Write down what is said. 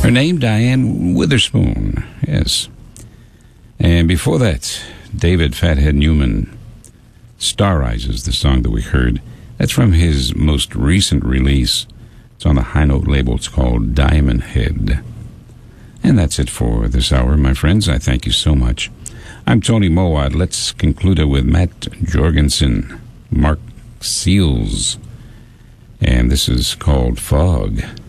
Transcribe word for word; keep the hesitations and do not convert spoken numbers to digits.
Her name, Diane Witherspoon. Yes. And before that, David Fathead Newman, Star Rises, the song that we heard. That's from his most recent release. It's on the High Note label. It's called Diamond Head. And that's it for this hour, my friends. I thank you so much. I'm Tony Mowat. Let's conclude it with Matt Jorgensen, Mark Seals, and this is called Fog.